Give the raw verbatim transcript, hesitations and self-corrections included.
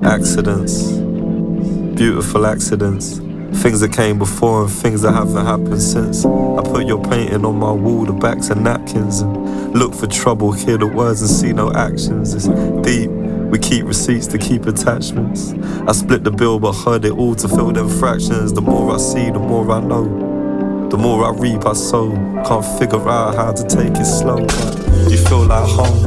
Accidents, beautiful accidents. Things that came before and things that haven't happened since. I put your painting on my wall, the backs of napkins, and look for trouble, hear the words and see no actions. It's deep, we keep receipts to keep attachments. I split the bill but heard it all to fill them fractions. The more I see, the more I know. The more I reap, I sow. Can't figure out how to take it slow, but you feel like home.